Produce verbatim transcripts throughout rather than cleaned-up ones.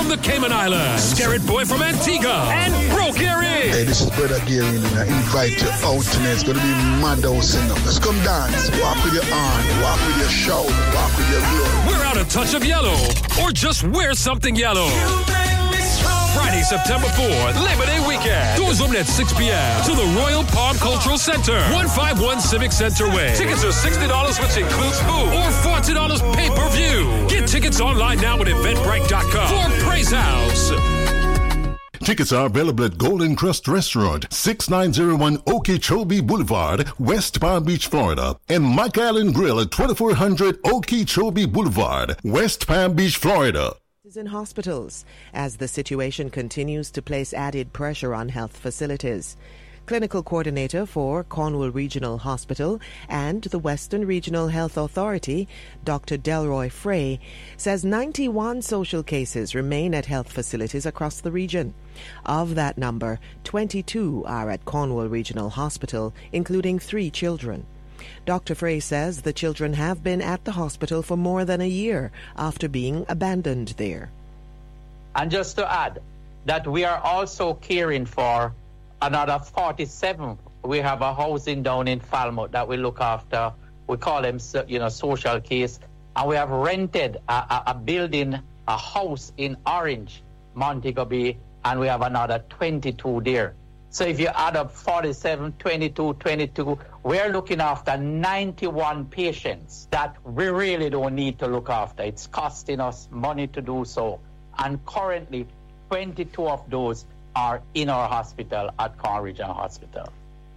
from the Cayman Islands, Scarrett Boy from Antigua, and Bro Gary. Hey, this is Brother Gary, and I invite you out tonight. It's going to be mad house enough. Let's come dance. Walk with your arm, walk with your shout, walk with your glow. Wear out a touch of yellow, or just wear something yellow. Friday, September fourth, Labor Day weekend. Doors open at six p.m. to the Royal Palm Cultural Center, one fifty-one Civic Center Way. Tickets are sixty dollars, which includes food, or forty dollars pay-per-view. Get tickets online now at eventbrite dot com for Praise House. Tickets are available at Golden Crust Restaurant, sixty-nine oh one Okeechobee Boulevard, West Palm Beach, Florida, and Mike Island Grill at twenty-four hundred Okeechobee Boulevard, West Palm Beach, Florida. In hospitals, as the situation continues to place added pressure on health facilities. Clinical coordinator for Cornwall Regional Hospital and the Western Regional Health Authority, Doctor Delroy Frey, says ninety-one social cases remain at health facilities across the region. Of that number, twenty-two are at Cornwall Regional Hospital, including three children. Doctor Frey says the children have been at the hospital for more than a year after being abandoned there. And just to add that we are also caring for another forty-seven. We have a housing down in Falmouth that we look after. We call them, you know, social case. And we have rented a, a, a building, a house in Orange, Montego Bay, and we have another twenty-two there. So if you add up forty-seven, twenty-two, twenty-two, we're looking after ninety-one patients that we really don't need to look after. It's costing us money to do so. And currently, twenty-two of those are in our hospital at Cornwall Regional Hospital.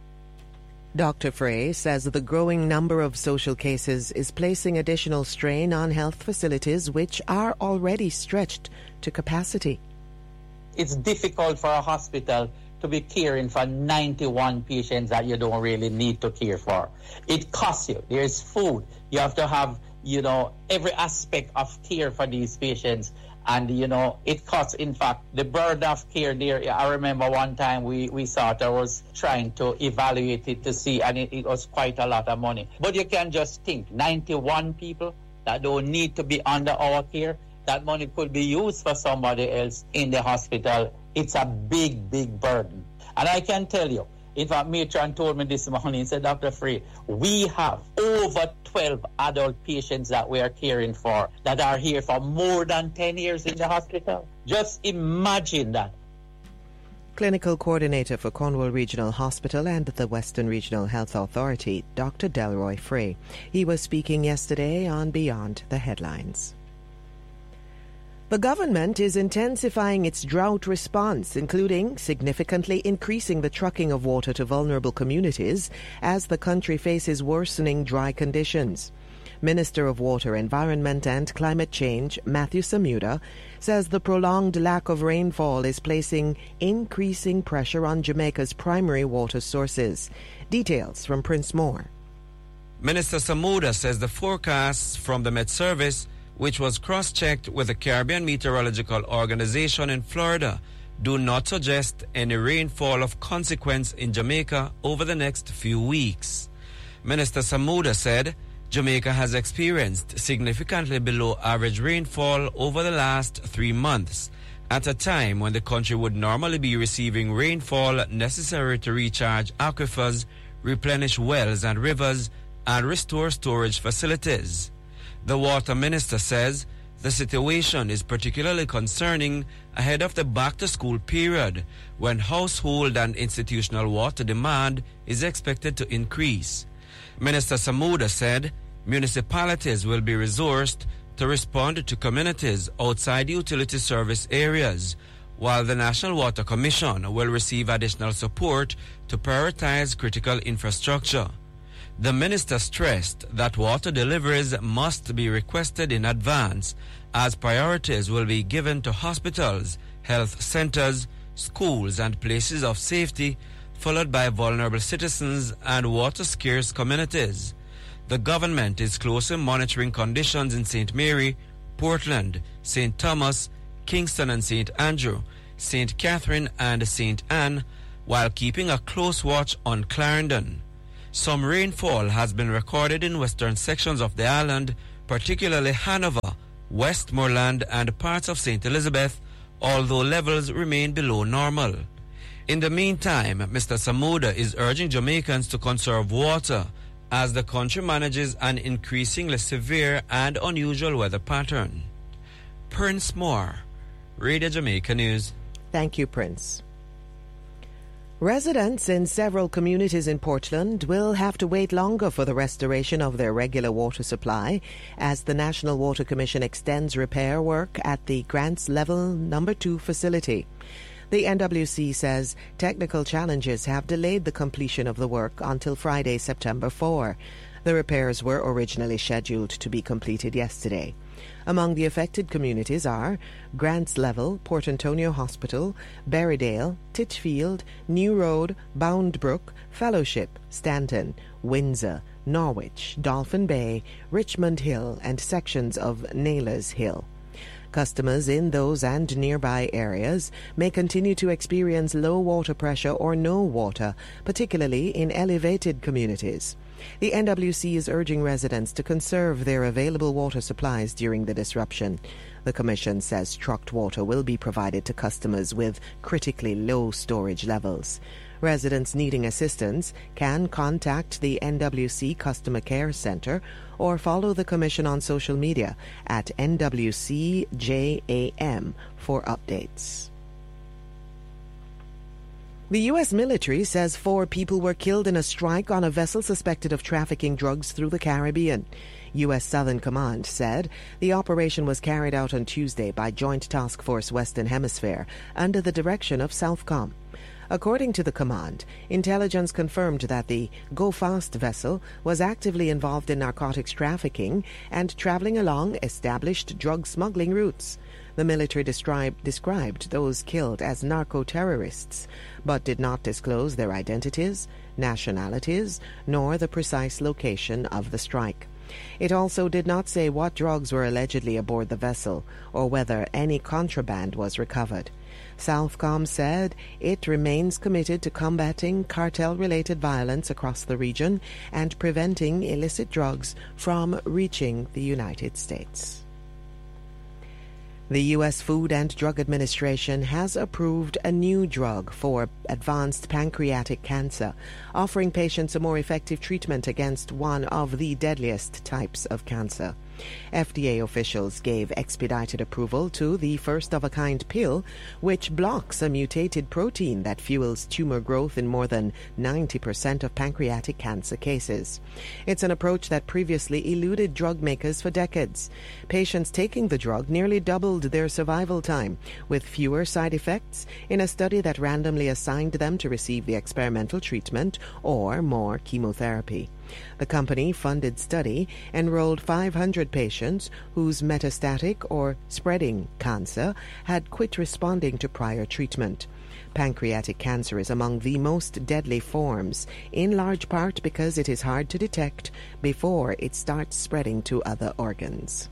Doctor Frey says the growing number of social cases is placing additional strain on health facilities which are already stretched to capacity. It's difficult for a hospital to be caring for ninety-one patients that you don't really need to care for. It costs you. There's food. You have to have, you know, every aspect of care for these patients. And, you know, it costs, in fact, the burden of care there. I remember one time we, we thought I was trying to evaluate it to see, and it, it was quite a lot of money. But you can just think, ninety-one people that don't need to be under our care, that money could be used for somebody else in the hospital. It's a big, big burden. And I can tell you, in fact, Matron told me this morning, he said, Doctor Frey, we have over twelve adult patients that we are caring for that are here for more than ten years in the hospital. Just imagine that. Clinical coordinator for Cornwall Regional Hospital and the Western Regional Health Authority, Doctor Delroy Frey. He was speaking yesterday on Beyond the Headlines. The government is intensifying its drought response, including significantly increasing the trucking of water to vulnerable communities as the country faces worsening dry conditions. Minister of Water, Environment and Climate Change, Matthew Samuda, says the prolonged lack of rainfall is placing increasing pressure on Jamaica's primary water sources. Details from Prince Moore. Minister Samuda says the forecasts from the Met Service, which was cross-checked with the Caribbean Meteorological Organization in Florida, do not suggest any rainfall of consequence in Jamaica over the next few weeks. Minister Samuda said Jamaica has experienced significantly below average rainfall over the last three months, at a time when the country would normally be receiving rainfall necessary to recharge aquifers, replenish wells and rivers, and restore storage facilities. The water minister says the situation is particularly concerning ahead of the back-to-school period, when household and institutional water demand is expected to increase. Minister Samuda said municipalities will be resourced to respond to communities outside utility service areas, while the National Water Commission will receive additional support to prioritize critical infrastructure. The minister stressed that water deliveries must be requested in advance, as priorities will be given to hospitals, health centers, schools, and places of safety, followed by vulnerable citizens and water-scarce communities. The government is closely monitoring conditions in Saint Mary, Portland, Saint Thomas, Kingston and Saint Andrew, Saint Catherine and Saint Anne, while keeping a close watch on Clarendon. Some rainfall has been recorded in western sections of the island, particularly Hanover, Westmoreland and parts of Saint Elizabeth, although levels remain below normal. In the meantime, Mister Samuda is urging Jamaicans to conserve water as the country manages an increasingly severe and unusual weather pattern. Prince Moore, Radio Jamaica News. Thank you, Prince. Residents in several communities in Portland will have to wait longer for the restoration of their regular water supply as the National Water Commission extends repair work at the Grants Level Number two facility. The N W C says technical challenges have delayed the completion of the work until Friday, September fourth. The repairs were originally scheduled to be completed yesterday. Among the affected communities are Grants Level, Port Antonio Hospital, Berrydale, Titchfield, New Road, Boundbrook, Fellowship, Stanton, Windsor, Norwich, Dolphin Bay, Richmond Hill, and sections of Naylors Hill. Customers in those and nearby areas may continue to experience low water pressure or no water, particularly in elevated communities. The N W C is urging residents to conserve their available water supplies during the disruption. The Commission says trucked water will be provided to customers with critically low storage levels. Residents needing assistance can contact the N W C Customer Care Center or follow the Commission on social media at N W C J A M for updates. The U S military says four people were killed in a strike on a vessel suspected of trafficking drugs through the Caribbean. U S Southern Command said the operation was carried out on Tuesday by Joint Task Force Western Hemisphere under the direction of Southcom. According to the command, intelligence confirmed that the Go Fast vessel was actively involved in narcotics trafficking and traveling along established drug smuggling routes. The military described, described those killed as narco-terrorists, but did not disclose their identities, nationalities, nor the precise location of the strike. It also did not say what drugs were allegedly aboard the vessel or whether any contraband was recovered. Southcom said it remains committed to combating cartel-related violence across the region and preventing illicit drugs from reaching the United States. The U S Food and Drug Administration has approved a new drug for advanced pancreatic cancer, offering patients a more effective treatment against one of the deadliest types of cancer. F D A officials gave expedited approval to the first-of-a-kind pill, which blocks a mutated protein that fuels tumor growth in more than ninety percent of pancreatic cancer cases. It's an approach that previously eluded drug makers for decades. Patients taking the drug nearly doubled their survival time, with fewer side effects, in a study that randomly assigned them to receive the experimental treatment or more chemotherapy. The company-funded study enrolled five hundred patients whose metastatic or spreading cancer had quit responding to prior treatment. Pancreatic cancer is among the most deadly forms, in large part because it is hard to detect before it starts spreading to other organs.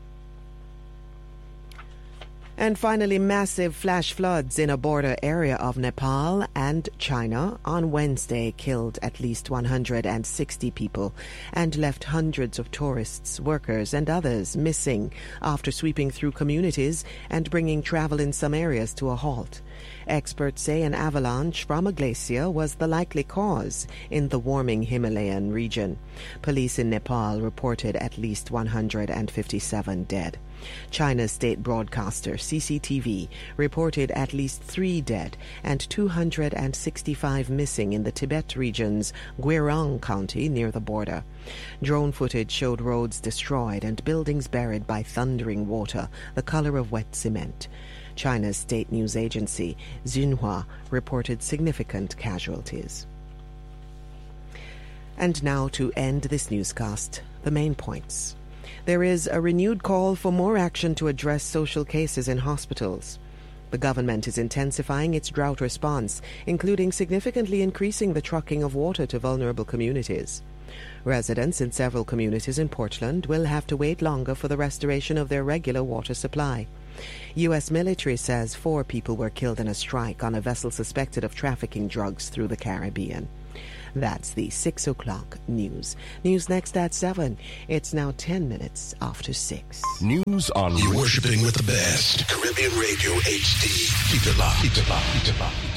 And finally, massive flash floods in a border area of Nepal and China on Wednesday killed at least one hundred sixty people and left hundreds of tourists, workers, and others missing after sweeping through communities and bringing travel in some areas to a halt. Experts say an avalanche from a glacier was the likely cause in the warming Himalayan region. Police in Nepal reported at least one hundred fifty-seven dead. China's state broadcaster C C T V reported at least three dead and two hundred sixty-five missing in the Tibet region's Guirang County near the border. Drone footage showed roads destroyed and buildings buried by thundering water, the color of wet cement. China's state news agency, Xinhua, reported significant casualties. And now to end this newscast, the main points. There is a renewed call for more action to address social cases in hospitals. The government is intensifying its drought response, including significantly increasing the trucking of water to vulnerable communities. Residents in several communities in Portland will have to wait longer for the restoration of their regular water supply. U S military says four people were killed in a strike on a vessel suspected of trafficking drugs through the Caribbean. That's the six o'clock news. News next at seven. It's now ten minutes after six. News on... You're worshiping with the best. Caribbean Radio H D. Keep it locked. Keep it locked. Keep it locked.